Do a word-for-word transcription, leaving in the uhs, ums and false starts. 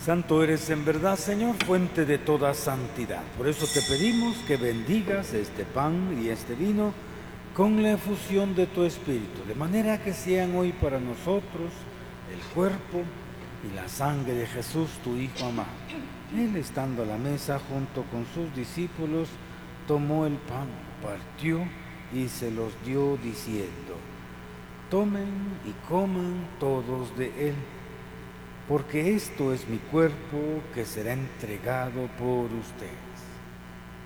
Santo eres en verdad, Señor, fuente de toda santidad. Por eso te pedimos que bendigas este pan y este vino con la efusión de tu Espíritu, de manera que sean hoy para nosotros el cuerpo y la sangre de Jesús, tu Hijo amado. Él, estando a la mesa junto con sus discípulos, tomó el pan, partió y se los dio diciendo: tomen y coman todos de él, porque esto es mi cuerpo que será entregado por ustedes.